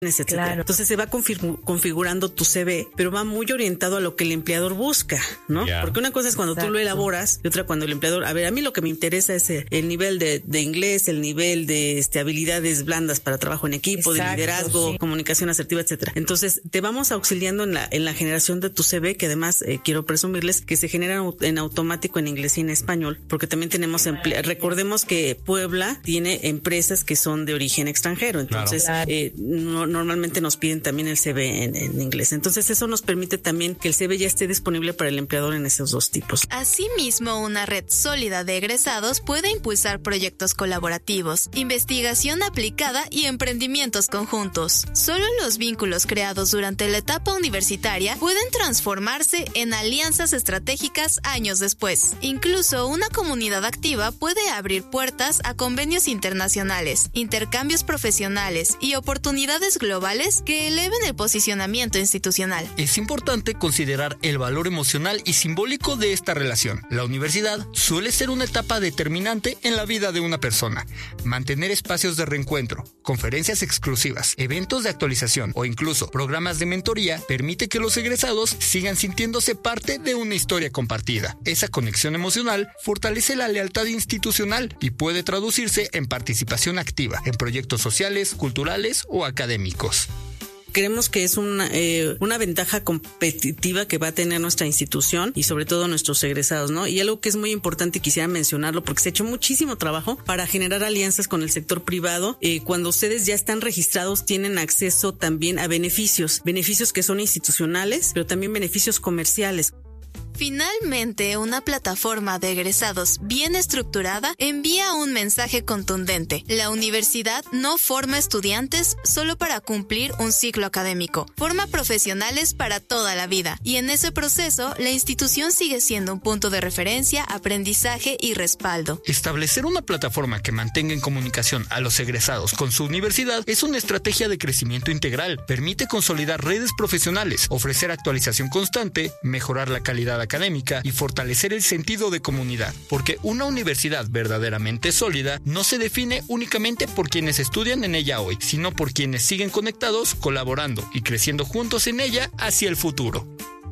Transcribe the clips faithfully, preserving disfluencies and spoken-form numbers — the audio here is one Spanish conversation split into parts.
etcétera. Claro. Entonces se va config- configurando tu C V, pero va muy orientado a lo que el empleador busca, ¿no? Yeah. Porque una cosa es cuando Exacto. tú lo elaboras y otra cuando el empleador, a ver, a mí lo que me interesa es el nivel de, de inglés, el nivel de este, habilidades blandas para trabajo en equipo, Exacto, de liderazgo, sí. comunicación asertiva, etcétera. Entonces te vamos auxiliando en la en la generación de tu C V, que además eh, quiero presumirles que se genera en automático en inglés y en español, porque también tenemos emple- recordemos que Puebla tiene empresas que son de origen extranjero, entonces Claro. eh, no, normalmente nos piden también el C V en, en inglés. Entonces eso nos permite también que el C V ya esté disponible para el empleador en esos dos tipos. Asimismo, una red sólida de egresados puede impulsar proyectos colaborativos, investigación aplicada y emprendimientos conjuntos. Solo los vínculos creados durante la etapa universitaria pueden transformarse en alianzas estratégicas años después. Incluso una comunidad activa puede abrir puertas a convenios internacionales, intercambios profesionales y oportunidades globales que eleven el posicionamiento institucional. Es importante considerar el valor emocional y simbólico de esta relación. La universidad suele ser una etapa determinante en la vida de una persona. Mantener espacios de reencuentro, conferencias exclusivas, eventos de actualización o incluso programas de mentoría permite que los egresados sigan sintiéndose parte de una historia compartida. Esa conexión emocional fortalece la lealtad institucional y puede traducirse en participación activa en proyectos sociales, culturales o académicos. Creemos que es una, eh, una ventaja competitiva que va a tener nuestra institución y sobre todo nuestros egresados, ¿no? Y algo que es muy importante y quisiera mencionarlo porque se ha hecho muchísimo trabajo para generar alianzas con el sector privado. Eh, cuando ustedes ya están registrados tienen acceso también a beneficios, beneficios que son institucionales, pero también beneficios comerciales. Finalmente, una plataforma de egresados bien estructurada envía un mensaje contundente. La universidad no forma estudiantes solo para cumplir un ciclo académico, forma profesionales para toda la vida. Y en ese proceso, la institución sigue siendo un punto de referencia, aprendizaje y respaldo. Establecer una plataforma que mantenga en comunicación a los egresados con su universidad es una estrategia de crecimiento integral. Permite consolidar redes profesionales, ofrecer actualización constante, mejorar la calidad académica y fortalecer el sentido de comunidad, porque una universidad verdaderamente sólida no se define únicamente por quienes estudian en ella hoy, sino por quienes siguen conectados, colaborando y creciendo juntos en ella hacia el futuro.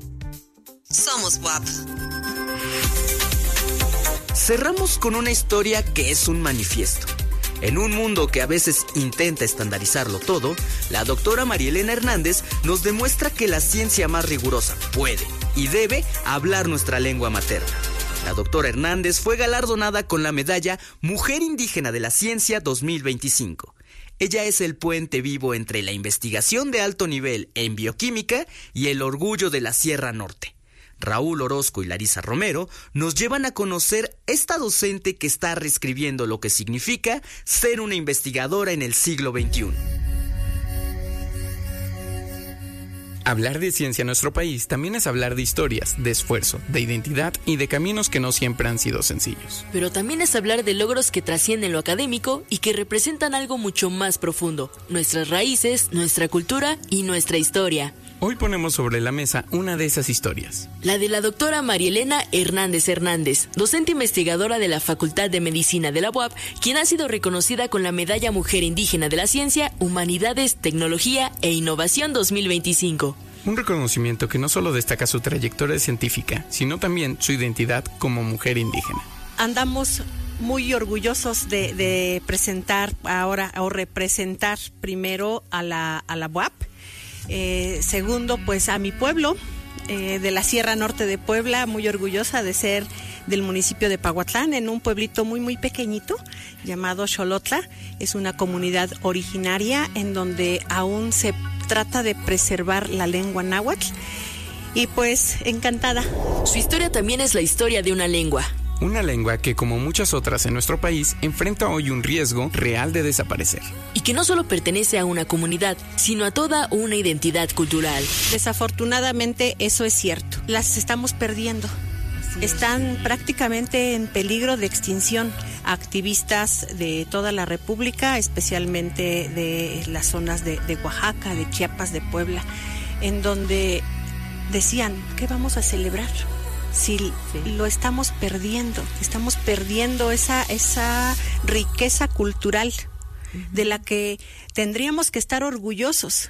Somos W A P. Cerramos con una historia que es un manifiesto. En un mundo que a veces intenta estandarizarlo todo, la doctora Marielena Hernández nos demuestra que la ciencia más rigurosa puede y debe hablar nuestra lengua materna. La doctora Hernández fue galardonada con la medalla Mujer Indígena de la Ciencia dos mil veinticinco. Ella es el puente vivo entre la investigación de alto nivel en bioquímica y el orgullo de la Sierra Norte. Raúl Orozco y Larisa Romero nos llevan a conocer esta docente que está reescribiendo lo que significa ser una investigadora en el siglo veintiuno. Hablar de ciencia en nuestro país también es hablar de historias, de esfuerzo, de identidad y de caminos que no siempre han sido sencillos. Pero también es hablar de logros que trascienden lo académico y que representan algo mucho más profundo, nuestras raíces, nuestra cultura y nuestra historia. Hoy ponemos sobre la mesa una de esas historias. La de la doctora Marielena Hernández Hernández, docente investigadora de la Facultad de Medicina de la U A P, quien ha sido reconocida con la Medalla Mujer Indígena de la Ciencia, Humanidades, Tecnología e Innovación dos mil veinticinco. Un reconocimiento que no solo destaca su trayectoria científica, sino también su identidad como mujer indígena. Andamos muy orgullosos de, de presentar ahora o representar primero a la, a la U A P. Eh, segundo, pues a mi pueblo, eh, de la Sierra Norte de Puebla, muy orgullosa de ser del municipio de Pahuatlán, en un pueblito muy muy pequeñito llamado Xolotla. Es una comunidad originaria en donde aún se trata de preservar la lengua náhuatl y pues encantada. Su historia también es la historia de una lengua. Una lengua que, como muchas otras en nuestro país, enfrenta hoy un riesgo real de desaparecer. Y que no solo pertenece a una comunidad, sino a toda una identidad cultural. Desafortunadamente eso es cierto. Las estamos perdiendo. Están prácticamente en peligro de extinción. Activistas de toda la República, especialmente de las zonas de, de Oaxaca, de Chiapas, de Puebla, en donde decían, ¿qué vamos a celebrar? Si sí. lo estamos perdiendo, estamos perdiendo esa, esa riqueza cultural. de la que tendríamos que estar orgullosos,